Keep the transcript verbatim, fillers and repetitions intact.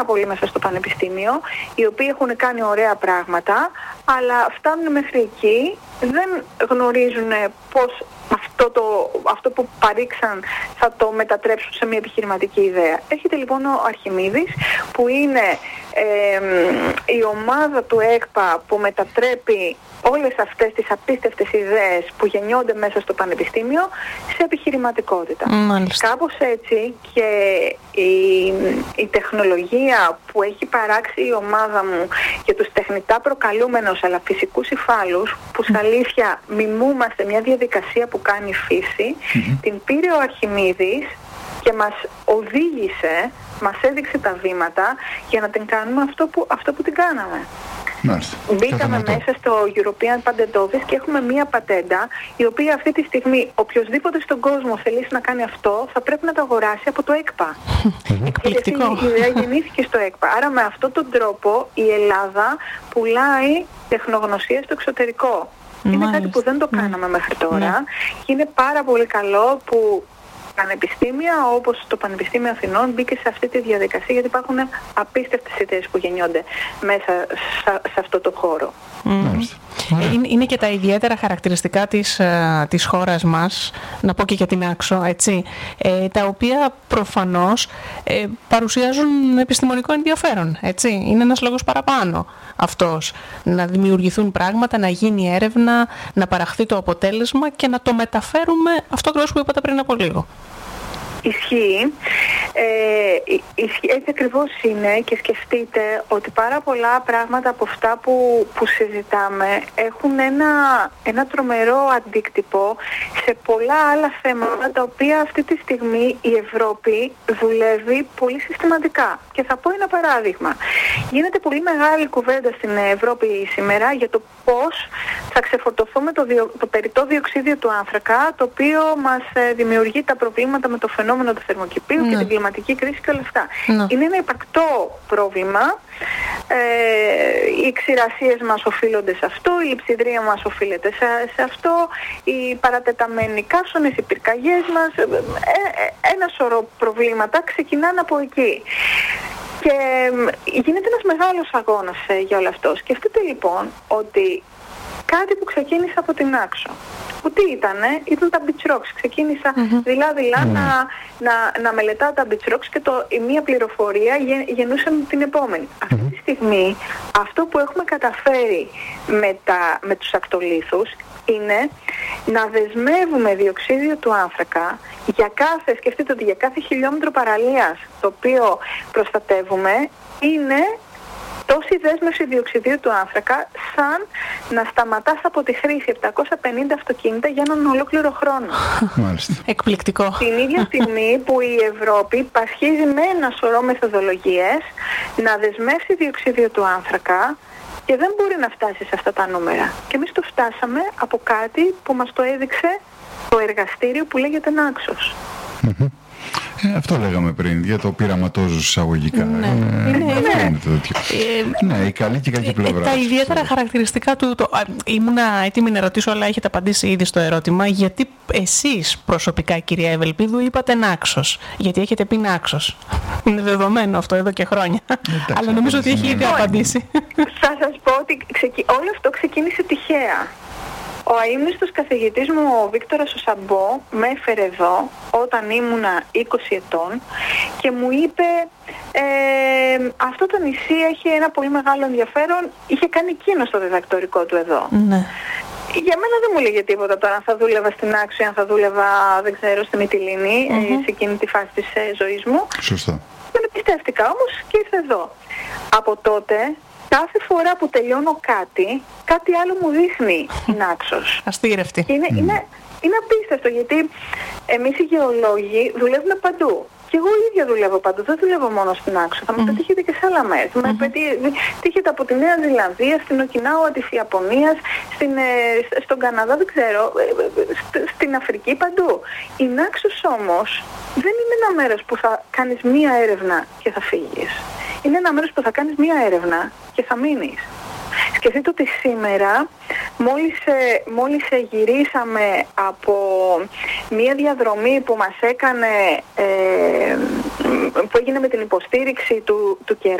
πολύ μέσα στο πανεπιστήμιο, οι οποίοι έχουν κάνει ωραία πράγματα, αλλά φτάνουν μέχρι εκεί, δεν γνωρίζουν πώς αυτό, το, αυτό που παρήξαν θα το μετατρέψουν σε μια επιχειρηματική ιδέα. Έρχεται λοιπόν ο Αρχιμίδης, που είναι ε, η ομάδα του ΕΚΠΑ που μετατρέπει όλες αυτές τις απίστευτες ιδέες που γεννιόνται μέσα στο πανεπιστήμιο σε επιχειρηματικότητα. Μάλιστα. Κάπως έτσι και η, η τεχνολογία που έχει παράξει η ομάδα μου για τους τεχνητά προκαλούμενους αλλά φυσικούς υφάλους, που στα αλήθεια μιμούμαστε μια διαδικασία που κάνει η φύση, mm-hmm. την πήρε ο Αρχιμίδης και μας οδήγησε, μας έδειξε τα βήματα για να την κάνουμε αυτό που, αυτό που την κάναμε. Μάλιστα. Μπήκαμε μέσα στο European Patent Office και έχουμε μία πατέντα, η οποία αυτή τη στιγμή οποιοσδήποτε στον κόσμο θελήσει να κάνει αυτό θα πρέπει να το αγοράσει από το ΕΚΠΑ. Εκπληκτικό. Η ιδέα γεννήθηκε στο ΕΚΠΑ. Άρα με αυτόν τον τρόπο η Ελλάδα πουλάει τεχνογνωσία στο εξωτερικό. Μάλιστα. Είναι κάτι που δεν το κάναμε μέχρι τώρα, ναι. Και είναι πάρα πολύ καλό που πανεπιστήμια όπως το Πανεπιστήμιο Αθηνών μπήκε σε αυτή τη διαδικασία, γιατί υπάρχουν απίστευτες ιδέες που γεννιόνται μέσα σε αυτό το χώρο. Mm. Είναι, είναι και τα ιδιαίτερα χαρακτηριστικά της, της χώρας μας, να πω και για την Άξο, έτσι, ε, τα οποία προφανώς ε, παρουσιάζουν επιστημονικό ενδιαφέρον, έτσι. Είναι ένας λόγος παραπάνω αυτός, να δημιουργηθούν πράγματα, να γίνει έρευνα, να παραχθεί το αποτέλεσμα και να το μεταφέρουμε, αυτό ακριβώς που είπατε πριν από λίγο. Ισχύει. Ε, ισχύει. Έτσι ακριβώς είναι, και σκεφτείτε ότι πάρα πολλά πράγματα από αυτά που, που συζητάμε έχουν ένα, ένα τρομερό αντίκτυπο σε πολλά άλλα θέματα, τα οποία αυτή τη στιγμή η Ευρώπη δουλεύει πολύ συστηματικά. Και θα πω ένα παράδειγμα. Γίνεται πολύ μεγάλη κουβέντα στην Ευρώπη σήμερα για το πώς θα ξεφορτωθούμε το, διο, το περιττό διοξείδιο του άνθρακα, το οποίο μας ε, δημιουργεί τα προβλήματα με το φαινόμενο του θερμοκηπίου, ναι, και την κλιματική κρίση και όλα αυτά. Ναι. Είναι ένα υπαρκτό πρόβλημα. Ε, οι ξηρασίες μας οφείλονται σε αυτό, η λειψιδρία μας οφείλεται σε, σε αυτό, οι παρατεταμένοι καύσονες, οι πυρκαγιές μας, ε, ε, ένα σωρό προβλήματα ξεκινάνε από εκεί. Και γίνεται ένας μεγάλος αγώνας ε, για όλο αυτό. Σκεφτείτε λοιπόν ότι κάτι που ξεκίνησε από την Άξο, που τι ήτανε, ήταν τα beach rocks. Ξεκίνησα mm-hmm. δειλά-δειλά mm-hmm. να, να, να μελετάω τα beach rocks και το, η μία πληροφορία γεν, γεννούσε την επόμενη. Mm-hmm. Αυτή τη στιγμή αυτό που έχουμε καταφέρει με, τα, με τους ακτολίθους είναι να δεσμεύουμε διοξείδιο του άνθρακα για κάθε, σκεφτείτε ότι για κάθε χιλιόμετρο παραλίας το οποίο προστατεύουμε είναι τόση δέσμευση διοξειδίου του άνθρακα σαν να σταματάς από τη χρήση επτακόσια πενήντα αυτοκίνητα για έναν ολόκληρο χρόνο. Μάλιστα. Εκπληκτικό. Την ίδια στιγμή που η Ευρώπη πασχίζει με ένα σωρό μεθοδολογίες να δεσμεύσει διοξείδιο του άνθρακα και δεν μπορεί να φτάσει σε αυτά τα νούμερα. Και εμείς το φτάσαμε από κάτι που μας το έδειξε το εργαστήριο που λέγεται Νάξος. Mm-hmm. Ε, αυτό λέγαμε πριν, για το πειραματόζω εισαγωγικά. Ναι, ε, ναι, ναι. Είναι το ε, ναι, η καλή και η κακή ε, πλευρά. Τα ιδιαίτερα χαρακτηριστικά του... Το, α, ήμουνα έτοιμη να ρωτήσω, αλλά έχετε απαντήσει ήδη στο ερώτημα. Γιατί εσείς προσωπικά, κυρία Ευελπίδου, είπατε Νάξος? Γιατί έχετε πει Νάξος? Είναι δεδομένο αυτό εδώ και χρόνια. Εντάξει, αλλά νομίζω ότι έχει ήδη απαντήσει. Θα σας πω ότι ξεκι... όλο αυτό ξεκίνησε τυχαία. Ο αείμνηστος καθηγητής μου, ο Βίκτορας ο Σαμπό, με έφερε εδώ όταν ήμουνα είκοσι ετών και μου είπε ε, αυτό το νησί έχει ένα πολύ μεγάλο ενδιαφέρον, είχε κάνει εκείνο στο διδακτορικό του εδώ. Ναι. Για μένα δεν μου λέγε τίποτα τώρα αν θα δούλευα στην Άξο, αν θα δούλευα, δεν ξέρω, στη Μυτιλήνη, mm-hmm. σε εκείνη τη φάση της ε, ζωής μου. Σωστά. Δεν πιστεύτηκα όμως και ήρθε εδώ. Από τότε, κάθε φορά που τελειώνω κάτι, κάτι άλλο μου δείχνει η Νάξος. Αστήρευτη. Είναι, mm. είναι, είναι απίστευτο, γιατί εμείς οι γεωλόγοι δουλεύουμε παντού. Και εγώ ίδια δουλεύω παντού, δεν δουλεύω μόνο στην Άξο. Θα με mm. πετύχετε και σε άλλα μέρη. Mm-hmm. Με πετύχετε από τη Νέα Ζηλανδία, στην Οκινάουα της Ιαπωνίας, στην, ε, στον Καναδά, δεν ξέρω, ε, στην Αφρική, παντού. Η Νάξος όμως δεν είναι ένα μέρος που θα κάνεις μία έρευνα και θα φύγεις. Είναι ένα μέρος που θα κάνεις μία έρευνα και θα μείνεις. Σκεφτείτε ότι σήμερα μόλις, μόλις γυρίσαμε από μία διαδρομή που μας έκανε, ε, που έγινε με την υποστήριξη του, του